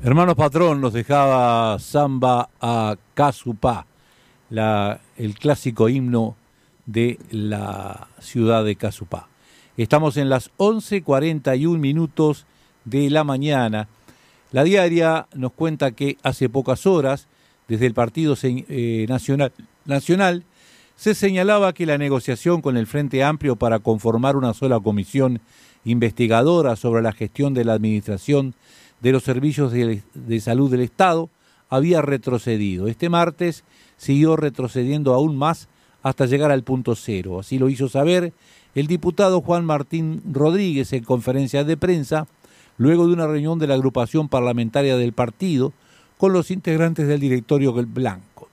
Hermanos Patrón nos dejaba Samba a Casupá, el clásico himno de la ciudad de Casupá. Estamos en las 11:41 de la mañana. La diaria nos cuenta que hace pocas horas, desde el Partido Nacional, se señalaba que la negociación con el Frente Amplio para conformar una sola comisión investigadora sobre la gestión de la administración de los servicios de salud del Estado había retrocedido. Este martes siguió retrocediendo aún más hasta llegar al punto cero. Así lo hizo saber el diputado Juan Martín Rodríguez en conferencia de prensa, luego de una reunión de la agrupación parlamentaria del partido con los integrantes del directorio blanco.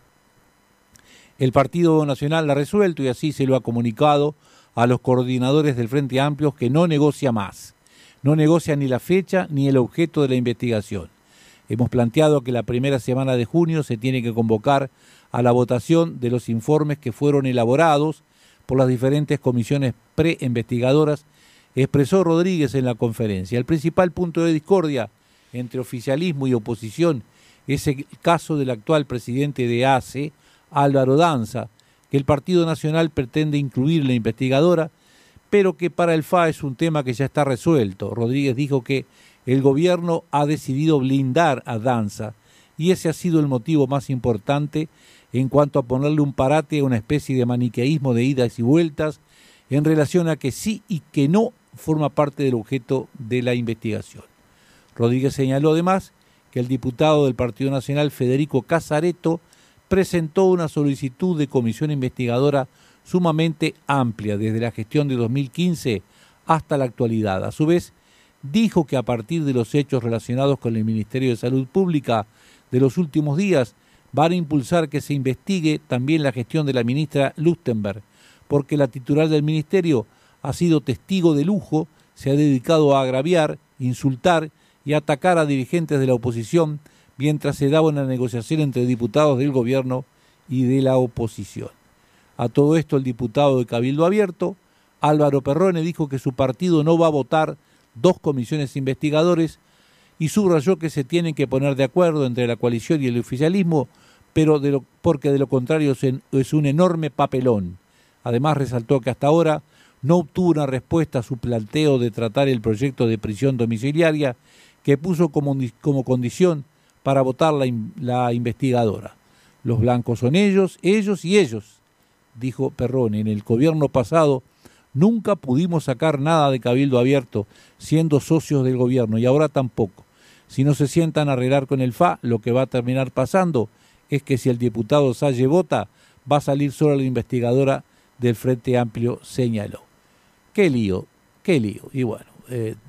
El Partido Nacional ha resuelto, y así se lo ha comunicado a los coordinadores del Frente Amplio, que no negocia más. No negocia ni la fecha ni el objeto de la investigación. Hemos planteado que la primera semana de junio se tiene que convocar a la votación de los informes que fueron elaborados por las diferentes comisiones preinvestigadoras, expresó Rodríguez en la conferencia. El principal punto de discordia entre oficialismo y oposición es el caso del actual presidente de ACE, Álvaro Danza, que el Partido Nacional pretende incluir en la investigadora, pero que para el FA es un tema que ya está resuelto. Rodríguez dijo que el gobierno ha decidido blindar a Danza y ese ha sido el motivo más importante en cuanto a ponerle un parate a una especie de maniqueísmo de idas y vueltas en relación a que sí y que no forma parte del objeto de la investigación. Rodríguez señaló además que el diputado del Partido Nacional, Federico Casareto, presentó una solicitud de comisión investigadora sumamente amplia desde la gestión de 2015 hasta la actualidad. A su vez, dijo que a partir de los hechos relacionados con el Ministerio de Salud Pública de los últimos días, van a impulsar que se investigue también la gestión de la ministra Lustenberg, porque la titular del ministerio ha sido testigo de lujo, se ha dedicado a agraviar, insultar y atacar a dirigentes de la oposición mientras se daba una negociación entre diputados del gobierno y de la oposición. A todo esto, el diputado de Cabildo Abierto, Álvaro Perrone, dijo que su partido no va a votar dos comisiones investigadores y subrayó que se tienen que poner de acuerdo entre la coalición y el oficialismo, porque de lo contrario es un enorme papelón. Además, resaltó que hasta ahora no obtuvo una respuesta a su planteo de tratar el proyecto de prisión domiciliaria que puso como condición para votar la investigadora. Los blancos son ellos y ellos, dijo Perrone. En el gobierno pasado nunca pudimos sacar nada de Cabildo Abierto siendo socios del gobierno y ahora tampoco. Si no se sientan a arreglar con el FA, lo que va a terminar pasando es que si el diputado Salle vota, va a salir solo la investigadora del Frente Amplio, señaló. Qué lío. Y bueno,